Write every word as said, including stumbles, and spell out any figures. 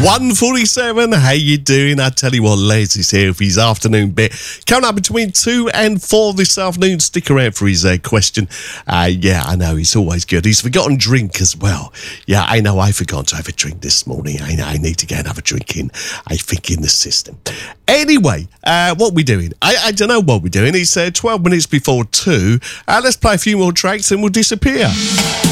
one forty-seven, how you doing? I tell you what, Les is here for his afternoon bit. Coming up between two and four this afternoon. Stick around for his uh, question. Uh, yeah, I know, he's always good. He's forgotten drink as well. Yeah, I know, I forgot to have a drink this morning. I know, I need to go and have a drink in, I think, in the system. Anyway, uh, what we doing? I, I don't know what we're doing. It's uh, twelve minutes before two. Uh, let's play a few more tracks and we'll disappear.